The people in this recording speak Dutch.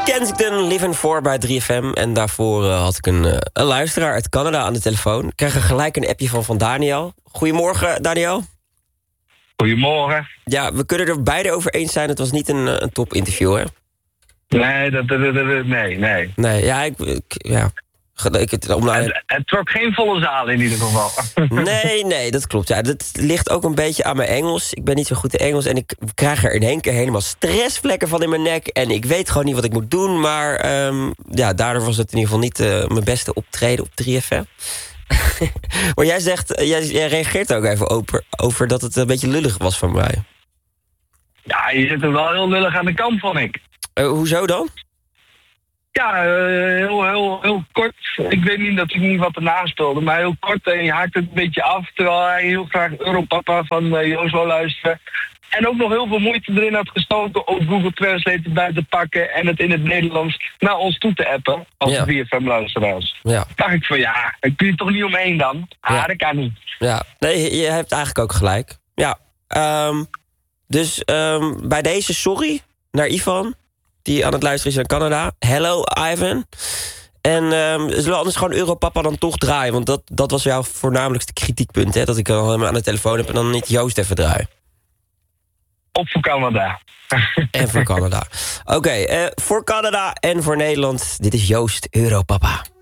Kensington, Living 4 bij 3FM. En daarvoor had ik een luisteraar uit Canada aan de telefoon. Ik kreeg er gelijk een appje van Daniel. Goedemorgen, Daniel. Goedemorgen. Ja, we kunnen er beide over eens zijn. Het was niet een topinterview, hè? Nee, nee. Nee, ja, Het trok geen volle zaal in ieder geval. Nee, dat klopt. Ja, dat ligt ook een beetje aan mijn Engels. Ik ben niet zo goed in Engels en ik krijg er in één keer helemaal stressvlekken van in mijn nek. En ik weet gewoon niet wat ik moet doen. Maar daardoor was het in ieder geval niet mijn beste optreden op 3FM. Maar jij zegt, jij reageert ook even over dat het een beetje lullig was van mij. Ja, je zit er wel heel lullig aan de kant, vond ik. Hoezo dan? Ja, heel kort. Ik weet niet dat ik niet wat ernaast speelde, maar heel kort. En je haakt het een beetje af, terwijl hij heel graag Europapa van Joost wou luisteren. En ook nog heel veel moeite erin had gestoken om Google Translate erbij te pakken en het in het Nederlands naar ons toe te appen, als 3FM-luisteraars. Ja. Dacht ik van daar kun je toch niet omheen dan? Dat kan niet. Ja, nee, je hebt eigenlijk ook gelijk. Ja, dus bij deze sorry naar Ivan, die aan het luisteren is naar Canada. Hello, Ivan. En zullen we anders gewoon Europapa dan toch draaien? Want dat was jouw voornamelijkste kritiekpunt, hè? Dat ik dan helemaal aan de telefoon heb en dan niet Joost even draai. Op voor Canada. En voor Canada. Oké, voor Canada en voor Nederland. Dit is Joost Europapa.